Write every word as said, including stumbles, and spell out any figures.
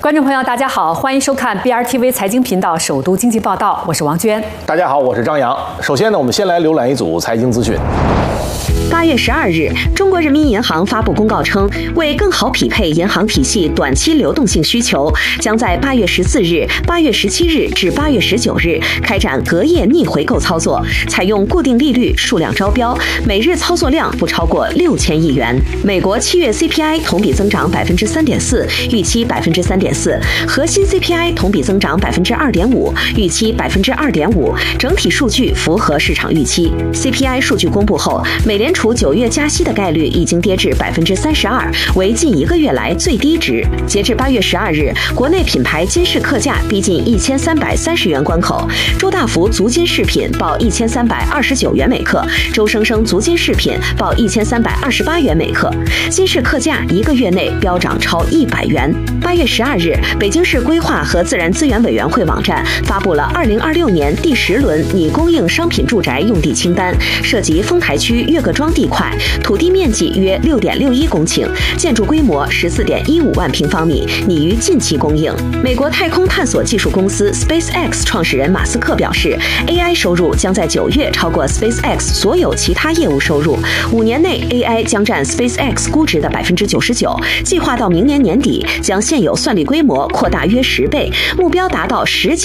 观众朋友，大家好，欢迎收看 B R T V 财经频道首都经济报道，我是王娟。 大家好，我是张扬。首先呢，我们先来浏览一组财经资讯。 八月十二日，中国人民银行发布公告称，为更好匹配银行体系短期流动性需求，将在八月十四日、八月十七日至八月十九日开展隔夜逆回购操作，采用固定利率数量招标，每日操作量不超过六千亿元。美国七月 C P I 同比增长百分之三点四，预期百分之三点四；核心 C P I 同比增长百分之二点五，预期百分之二点五。整体数据符合市场预期。C P I 数据公布后，美联储九月加息的概率已经跌至百分之三十二，为近一个月来最低值。截至八月十二日，国内品牌金饰客价逼近一千三百三十元关口。周大福足金饰品报一千三百二十九元每克，周生生足金饰品报一千三百二十八元每克。金饰客价一个月内飙涨超一百元。八月十二日，北京市规划和自然资源委员会网站发布了二零二六年第十轮拟供应商品住宅用地清单，涉及丰台区岳各庄地块，土地面积约六点六一公顷，建筑规模十四点一五万平方米，拟于近期供应。美国太空探索技术公司 SpaceX 创始人马斯克表示 ，A I 收入将在九月超过 SpaceX 所有其他业务收入，五年内 A I 将占 SpaceX 估值的百分之九十九，计划到明年年底将现有算力规模扩大约十倍，目标达到十几。